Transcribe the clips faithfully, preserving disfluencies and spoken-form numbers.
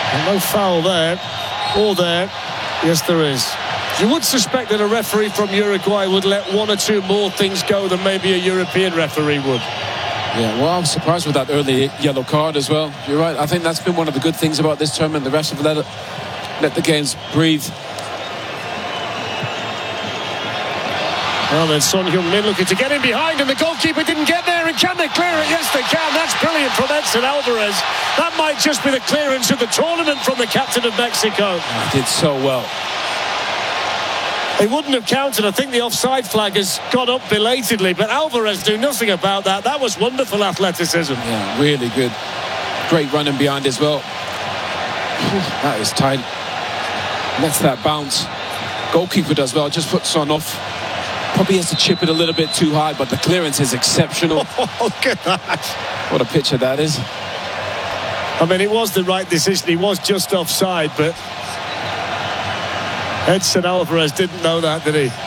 And no foul there, or there. Yes, there is. You would suspect that a referee from Uruguay would let one or two more things go than maybe a European referee would. Yeah, well, I was surprised with that early yellow card as well. You're right. I think that's been one of the good things about this tournament. The refs have let, it, let the games breathe. Well, then Son Heung-min looking to get in behind, and the goalkeeper didn't get there. And can they clear it? Yes, they can. That's brilliant from Edson Alvarez. That might just be the clearance of the tournament from the captain of Mexico. He did so well. They wouldn't have counted. I think the offside flag has gone up belatedly, but Alvarez knew nothing about that. That was wonderful athleticism. Yeah, really good. Great running behind as well. That is tight. Lets that bounce. Goalkeeper does well. Just puts Son off. Probably has to chip it a little bit too high, but the clearance is exceptional. Oh, look at that. What a picture that is. I mean, it was the right decision. He was just offside, but Edson Alvarez didn't know that, did he?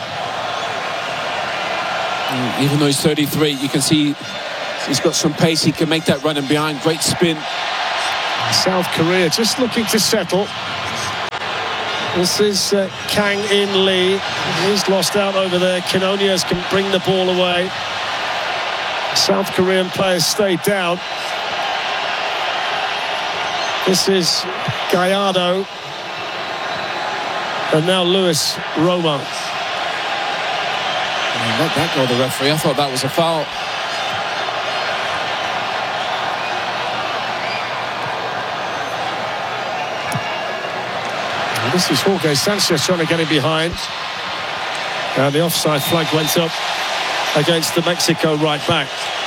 Even though he's thirty-three, you can see he's got some pace. He can make that running behind. Great spin. South Korea just looking to settle. This is uh, Kang In Lee. He's lost out over there. Quinones can bring the ball away. South Korean players stay down. This is Gallardo. And now Luis Romo. Let that go, the referee. I thought that was a foul. And this is Jorge Sanchez trying to get him behind. And the offside flag went up against the Mexico right back.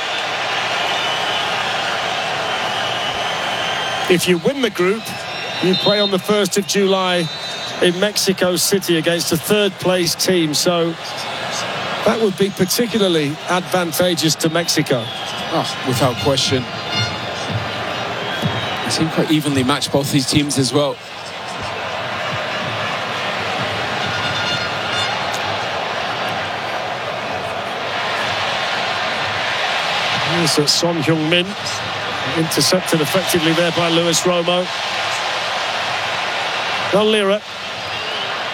If you win the group, you play on the first of July in Mexico City against a third place team, so that would be particularly advantageous to Mexico. Oh, without question. They seem quite evenly matched, both these teams as well. Here's Son Heung-min, intercepted effectively there by Luis Romo. Now Lira.